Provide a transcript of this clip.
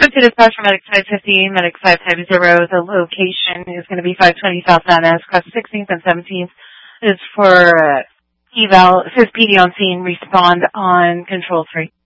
to dispatch for Medic 550, Medic 550. The location is going to be 520 South Van Ness, across 16th and 17th. Is for eval. It says PD on scene. Respond on control 3.